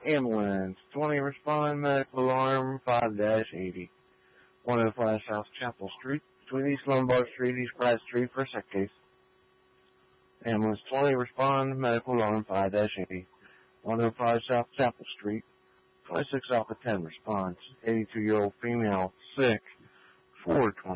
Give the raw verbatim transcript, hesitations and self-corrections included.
Ambulance twenty, respond, medical alarm five dash eighty. one oh five South Chapel Street, between East Lombard Street, East Pratt Street for a sec case. Ambulance twenty, respond, medical alarm five dash eighty. one oh five South Chapel Street, twenty-six Alpha ten, response, eighty-two-year-old female, sick, four twenty.